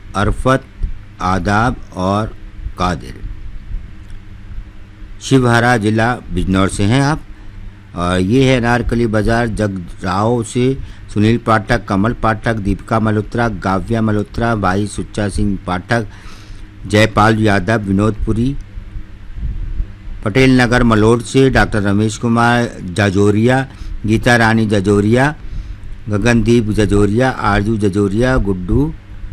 अरफत, आदाब और कादिर। शिवहरा जिला बिजनौर से हैं आप। और ये है अनारकली बाजार जगराव से सुनील पाठक, कमल पाठक, दीपिका मल्होत्रा, गाव्या मल्होत्रा, भाई सुच्चा सिंह पाठक, जयपाल यादव, विनोदपुरी। पटेल नगर मलोट से डॉक्टर रमेश कुमार जजोरिया, गीता रानी जजोरिया, गगनदीप जजोरिया, आरजू जजोरिया, गुड्डू।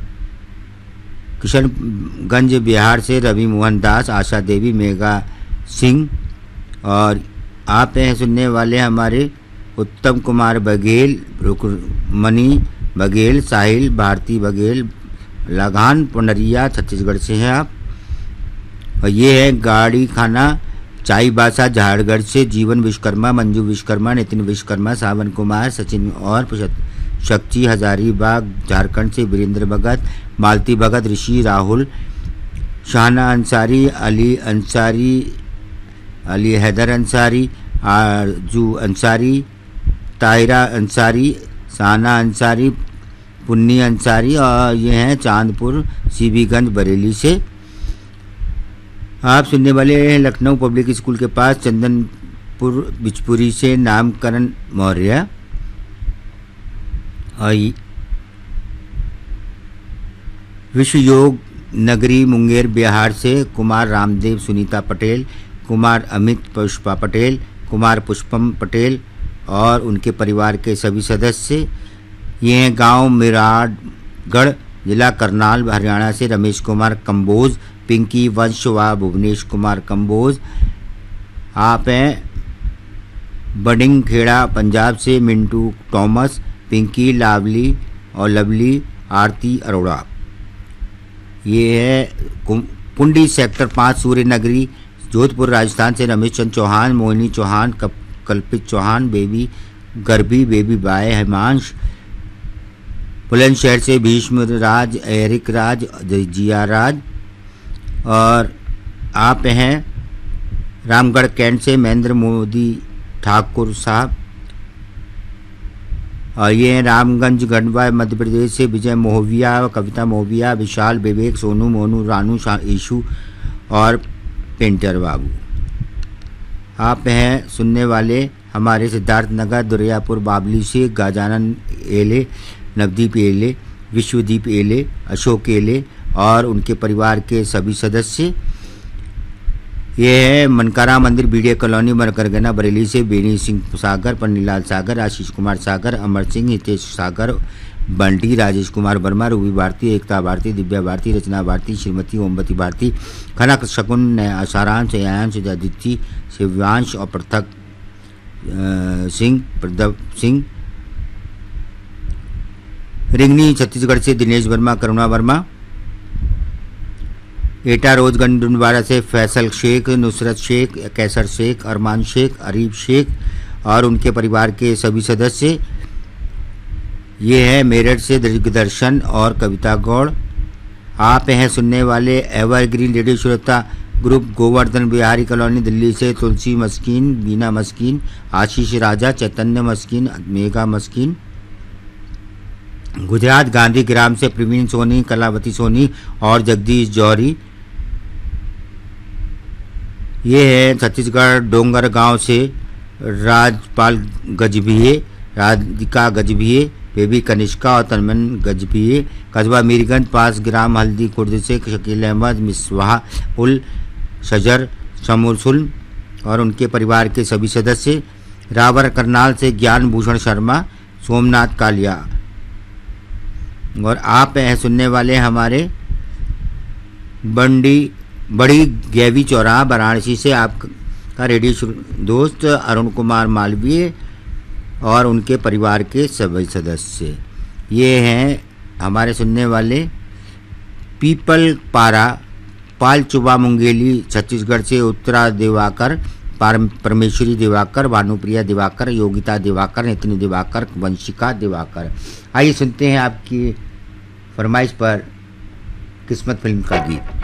किशनगंज बिहार से रवि मोहन दास, आशा देवी, मेघा सिंह। और आप हैं सुनने वाले हमारे उत्तम कुमार बघेल, रुकमणी बघेल, साहिल भारती बघेल, लगान पुनरिया छत्तीसगढ़ से हैं आप। और ये है गाड़ी खाना चाईबासा झारखंड से जीवन विश्वकर्मा, मंजू विश्वकर्मा, नितिन विश्वकर्मा, सावन कुमार, सचिन और शक्ति। हजारीबाग झारखंड से वीरेंद्र भगत, मालती भगत, ऋषि राहुल, शाहना अंसारी, अली अंसारी, अली हैदर अंसारी, आरजू अंसारी, ताहिरा अंसारी, साना अंसारी, पुन्नी अंसारी। और ये हैं चांदपुर सीबीगंज बरेली से। आप सुनने वाले हैं लखनऊ पब्लिक स्कूल के पास चंदनपुर बिचपुरी से नामकरण मौर्य। और विश्व योग नगरी मुंगेर बिहार से कुमार रामदेव, सुनीता पटेल, कुमार अमित, पुष्पा पटेल, कुमार पुष्पम पटेल और उनके परिवार के सभी सदस्य। ये हैं गांव मिराडगढ़, जिला करनाल, हरियाणा से रमेश कुमार कंबोज, पिंकी वंश व भुवनेश कुमार कंबोज। आप हैं बडिंग खेड़ा पंजाब से मिंटू टॉमस, पिंकी, लावली और लवली, आरती अरोड़ा। ये है पुंडी सेक्टर 5 सूर्य नगरी जोधपुर राजस्थान से रमेश चंद चौहान, मोहिनी चौहान, कल्पित Chauhan, baby गर्भी, baby bye, Himansh. Bulandshahr से भीष्म राज, एरिक राज, जिया राज। और आप हैं रामगढ़ कैंट से महेंद्र मोदी ठाकुर साहब। और ये हैं रामगंज गढ़वा मध्य प्रदेश से विजय मोहविया, कविता मोहविया, विशाल, विवेक, सोनू, मोनू, रानू, ईशू और पेंटर बाबू। आप हैं सुनने वाले हमारे सिद्धार्थ नगर दुरियापुर बाबली से गजानन एले, नवदीप एले, विश्वदीप एले, अशोक एले और उनके परिवार के सभी सदस्य। ये है मनकारा मंदिर बीडिया कॉलोनी मरकरगना बरेली से बेनी सिंह सागर, पन्नीलाल सागर, आशीष कुमार सागर, अमर सिंह, हितेश सागर, बंटी, राजेश कुमार वर्मा, रूबी भारती, एकता भारती, दिव्या भारती, रचना भारती, श्रीमती ओमवती भारती, खनक शकुन, सारांश, अयांश, आदित्य, शिव्यांश और पृथक सिंह, प्रदव सिंह। रिंगनी छत्तीसगढ़ से दिनेश वर्मा, करुणा वर्मा। एटा रोज गंडुनवाड़ा से फैसल शेख, नुसरत शेख, कैसर शेख, अरमान शेख, अरीब शेख और उनके परिवार के सभी सदस्य। ये है मेरठ से दिग्दर्शन और कविता गौड़। आप हैं सुनने वाले एवरग्रीन रेडियो श्रोता ग्रुप गोवर्धन बिहारी कॉलोनी दिल्ली से तुलसी मस्कीन, बीना मस्कीन, आशीष राजा, चैतन्य मस्कीन, मेघा मस्कीन। गुजरात गांधी ग्राम से प्रवीण सोनी, कलावती सोनी और जगदीश जौहरी। ये है छत्तीसगढ़ डोंगर गांव से राजपाल गजभिये, राधिका गजभिये, बेबी कनिष्का और तनमन गजभिये। कस्बा मीरगंज पास ग्राम हल्दी खुर्द से शकील अहमद, मिसवाह उल शजर शमुसुल और उनके परिवार के सभी सदस्य। रावर करनाल से ज्ञान भूषण शर्मा, सोमनाथ कालिया। और आप हैं सुनने वाले हमारे बड़ी गैवी चौराहा वाराणसी से आपका रेडियो दोस्त अरुण कुमार मालवीय और उनके परिवार के सभी सदस्य। ये हैं हमारे सुनने वाले पीपल पारा, पाल चुबा मुंगेली छत्तीसगढ़ से उत्तरा दिवाकर, परमेश्वरी दिवाकर, भानुप्रिया दिवाकर, योगिता दिवाकर, नितिन दिवाकर, वंशिका दिवाकर। आइए सुनते हैं आपकी फरमाइश पर किस्मत फिल्म का गीत।